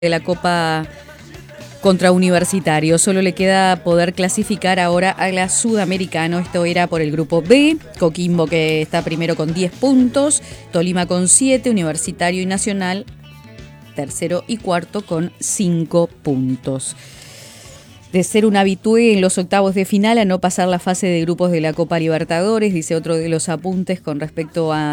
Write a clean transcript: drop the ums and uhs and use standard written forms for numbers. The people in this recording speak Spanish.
de la Copa contra Universitario. Solo le queda poder clasificar ahora a la Sudamericano. Esto era por el grupo B. Coquimbo, que está primero con 10 puntos. Tolima con 7. Universitario y Nacional, tercero y cuarto con 5 puntos. De ser un habitué en los octavos de final a no pasar la fase de grupos de la Copa Libertadores, dice otro de los apuntes con respecto a